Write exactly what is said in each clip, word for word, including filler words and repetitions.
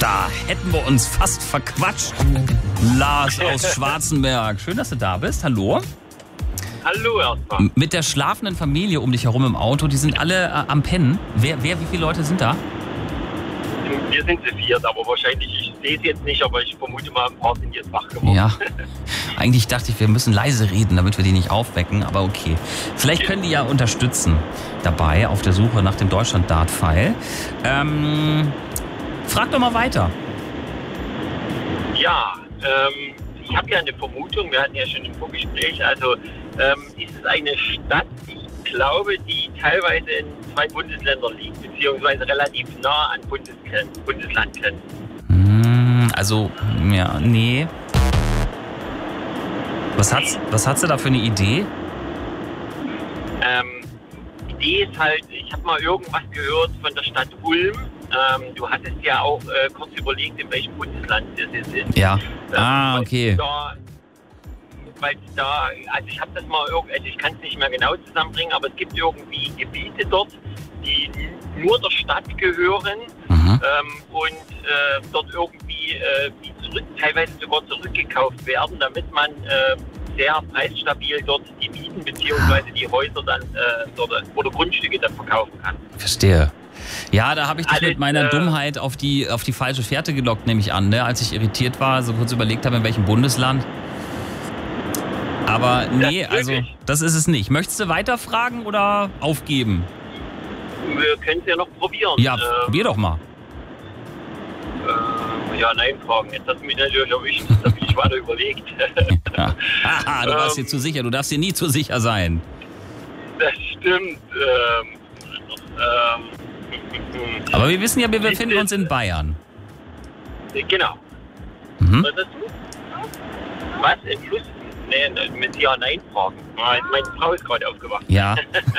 Da hätten wir uns fast verquatscht. Lars aus Schwarzenberg. Schön, dass du da bist. Hallo. Hallo erstmal. Mit der schlafenden Familie um dich herum im Auto, die sind alle äh, am Pennen. Wer, wer, wie viele Leute sind da? Wir sind zu viert, aber wahrscheinlich, ich sehe es jetzt nicht, aber ich vermute mal, ein paar sind jetzt wach geworden. Ja, eigentlich dachte ich, wir müssen leise reden, damit wir die nicht aufwecken, aber okay. Vielleicht können die ja unterstützen dabei auf der Suche nach dem Deutschland-Dart-Pfeil. Ähm, frag doch mal weiter. Ja, ähm, ich habe ja eine Vermutung, wir hatten ja schon ein Vorgespräch, also ähm, ist es eine Stadt, ich glaube, die teilweise in zwei Bundesländern liegt, beziehungsweise relativ nah an Bundesgren- Bundeslandgrenzen. Hm, also, ja, nee. Was hat's, was hat sie da für eine Idee? Ähm, die Idee ist halt, ich habe mal irgendwas gehört von der Stadt Ulm. Ähm, du hattest ja auch äh, kurz überlegt, in welchem Bundesland das jetzt ist. Ja. Ähm, Ah, weil okay. Da, weil da, also ich habe das mal irgendwie, also ich kann es nicht mehr genau zusammenbringen, aber es gibt irgendwie Gebiete dort, die nur der Stadt gehören Mhm. ähm, und äh, dort irgendwie äh, die zurück, teilweise sogar zurückgekauft werden, damit man äh, sehr preisstabil dort die Mieten bzw. die Häuser dann äh, dort, oder Grundstücke dann verkaufen kann. Verstehe. Ja, da habe ich dich Alles, mit meiner äh, Dummheit auf die, auf die falsche Fährte gelockt, nehme ich an, ne? Als ich irritiert war, so kurz überlegt habe, in welchem Bundesland. Aber nee, Das also wirklich? das ist es nicht. Möchtest du weiterfragen oder aufgeben? Wir können es ja noch probieren. Ja, ähm, probier doch mal. Äh, ja, nein, fragen. Jetzt hast du mich natürlich erwischt. Das habe ich weiter überlegt. Ja. Haha, du warst dir Ähm, zu sicher. Du darfst dir nie zu sicher sein. Das stimmt. Ähm, ähm, Aber wir wissen ja, wir Ist befinden es- uns in Bayern. Genau. Mhm. Was hast du? Was? Im Fluss? Nee, mit Ja, Nein fragen. Meine Frau ist gerade aufgewacht. Ja.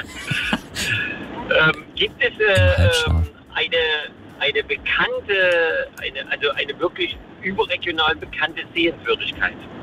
Ähm, gibt es äh, Halbschlaf. ähm, eine, eine bekannte, eine, also eine wirklich überregional bekannte Sehenswürdigkeit?